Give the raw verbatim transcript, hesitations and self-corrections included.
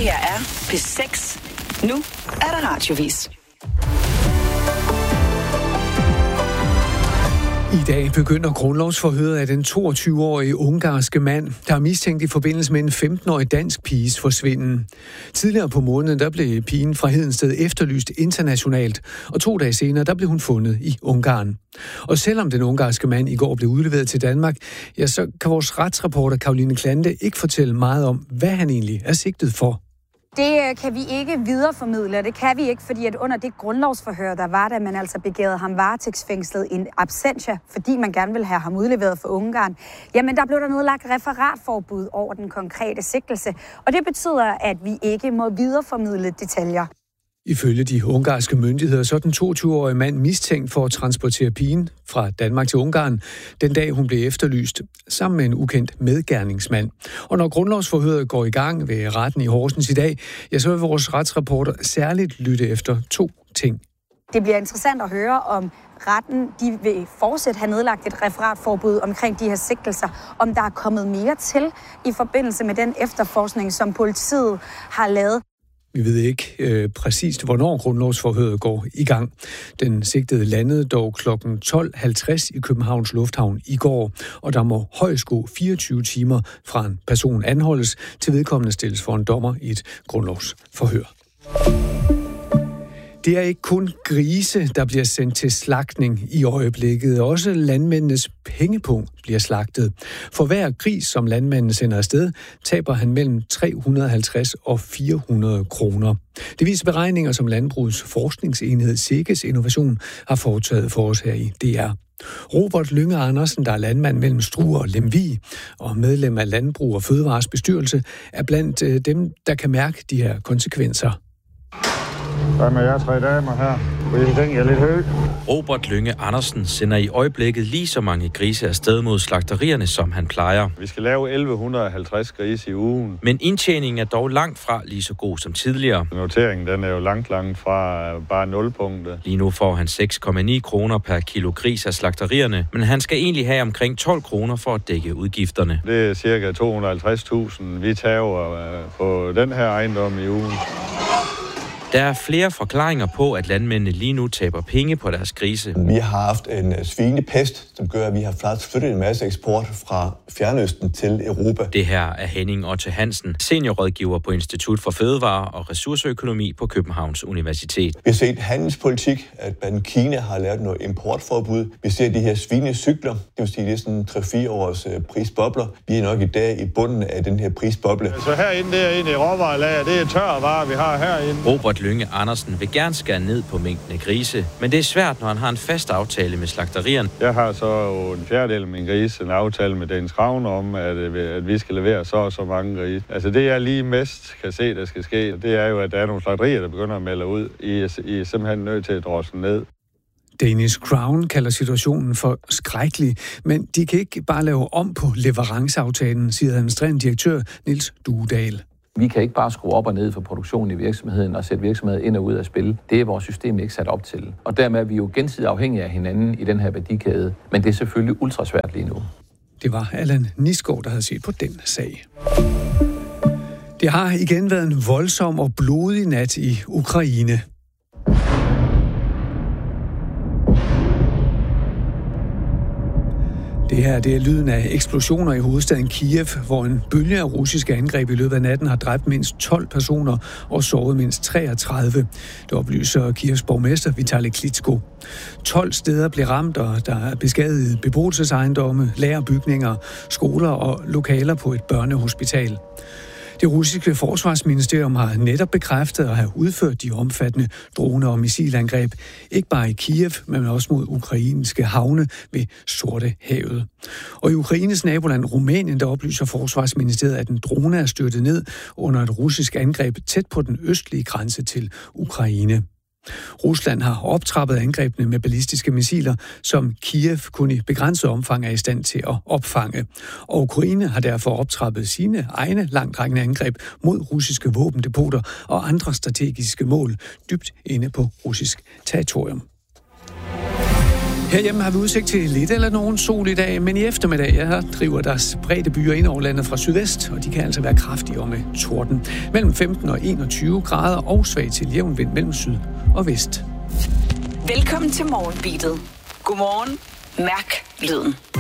her er P seks. Nu er der radiovis. I dag begynder grundlovsforhøret af den toogtyve-årige ungarske mand, der er mistænkt i forbindelse med en femten-årig dansk piges forsvinden. Tidligere på måneden, der blev pigen fra Hedensted efterlyst internationalt, og to dage senere, der blev hun fundet i Ungarn. Og selvom den ungarske mand i går blev udleveret til Danmark, ja, så kan vores retsreporter Caroline Klante ikke fortælle meget om, hvad han egentlig er sigtet for. Det kan vi ikke videreformidle, det kan vi ikke, fordi at under det grundlovsforhør, der var, da man altså begærede ham varetægtsfængslet in absentia, fordi man gerne ville have ham udleveret for Ungarn, jamen der blev der nedlagt referatforbud over den konkrete sigtelse, og det betyder, at vi ikke må videreformidle detaljer. Ifølge de ungarske myndigheder, så er den toogtyve-årige mand mistænkt for at transportere pigen fra Danmark til Ungarn, den dag hun blev efterlyst, sammen med en ukendt medgerningsmand. Og når grundlovsforhøret går i gang ved retten i Horsens i dag, ja, så vil vores retsreporter særligt lytte efter to ting. Det bliver interessant at høre, om retten de vil fortsat have nedlagt et referatforbud omkring de her sigtelser, om der er kommet mere til i forbindelse med den efterforskning, som politiet har lavet. Vi ved ikke øh, præcist, hvornår grundlovsforhøret går i gang. Den sigtede landede dog klokken tolv halvtreds i Københavns Lufthavn i går, og der må højst gå fireogtyve timer fra en person anholdes til vedkommende stilles for en dommer i et grundlovsforhør. Det er ikke kun grise, der bliver sendt til slagtning i øjeblikket. Også landmændenes pengepung bliver slagtet. For hver gris, som landmanden sender afsted, taber han mellem tre hundrede og halvtreds og fire hundrede kroner. Det viser beregninger, som Landbrugets forskningsenhed SEGES Innovation har foretaget for os her i D R. Robert Lynge Andersen, der er landmand mellem Struer og Lemvig og medlem af Landbrug og Fødevares bestyrelse, er blandt dem, der kan mærke de her konsekvenser. Hvad med jer tre damer her? Vil I tænke jer lidt højt? Robert Lynge Andersen sender i øjeblikket lige så mange grise afsted mod slagterierne, som han plejer. Vi skal lave elleve halvtreds grise i ugen. Men indtjeningen er dog langt fra lige så god som tidligere. Noteringen den er jo langt, langt fra bare nulpunktet. Lige nu får han seks komma ni kroner per kilo gris af slagterierne, men han skal egentlig have omkring tolv kroner for at dække udgifterne. Det er cirka to hundrede og halvtreds tusind, vi tager på den her ejendom i ugen. Der er flere forklaringer på, at landmændene lige nu taber penge på deres grise. Vi har haft en svinepest, som gør, at vi har flyttet en masse eksport fra Fjernøsten til Europa. Det her er Henning Otte Hansen, seniorrådgiver på Institut for Fødevare og Ressourceøkonomi på Københavns Universitet. Vi har set handelspolitik, at blandt Kina har lavet noget importforbud. Vi ser de her svinecykler, det vil sige, det er sådan tre-fire års prisbobler. Vi er nok i dag i bunden af den her prisboble. Så herinde, det er inde i råvarelager, det er tørre varer, vi har herinde. Robert Lynge Andersen vil gerne skære ned på mængden af grise, men det er svært, når han har en fast aftale med slagterierne. Jeg har så en fjerdedel af min grise, en aftale med Dagens Ravn om, at, at vi skal levere så og så mange grise. Altså det, jeg lige mest kan se, der skal ske, det er jo, at der er nogle slagterier, der begynder at melde ud. I er, I er simpelthen nødt til at drosle ned. Danish Crown kalder situationen for skrækkelig, men de kan ikke bare lave om på leveranceaftalen, siger administrerende direktør Niels Duedal. Vi kan ikke bare skrue op og ned for produktionen i virksomheden og sætte virksomheden ind og ud af spil. Det er vores system ikke sat op til. Og dermed er vi jo gensidigt afhængige af hinanden i den her værdikæde. Men det er selvfølgelig ultrasvært lige nu. Det var Allan Nisgaard, der havde set på den sag. Det har igen været en voldsom og blodig nat i Ukraine. Det her det er lyden af eksplosioner i hovedstaden Kiev, hvor en bølge af russiske angreb i løbet af natten har dræbt mindst tolv personer og såret mindst treogtredive. Det oplyser Kievs borgmester Vitali Klitschko. tolv steder blev ramt, og der er beskadiget beboelsesejendomme, lagerbygninger, skoler og lokaler på et børnehospital. Det russiske forsvarsministerium har netop bekræftet at have udført de omfattende drone- og missilangreb, ikke bare i Kiev, men også mod ukrainske havne ved Sortehavet. Og i Ukraines naboland Rumænien, der oplyser forsvarsministeriet, at en drone er styrtet ned under et russisk angreb tæt på den østlige grænse til Ukraine. Rusland har optrappet angrebene med ballistiske missiler, som Kiev kun i begrænset omfang er i stand til at opfange. Og Ukraine har derfor optrappet sine egne langtrækkende angreb mod russiske våbendepoter og andre strategiske mål dybt inde på russisk territorium. Herhjemme har vi udsigt til lidt eller nogen sol i dag, men i eftermiddag her driver der spredte byer ind over landet fra sydvest, og de kan altså være kraftige og med torden. Mellem femten og enogtyve grader og svag til jævn vind mellem syd og vest. Velkommen til Morgenbeatet. Godmorgen. Mærk lyden.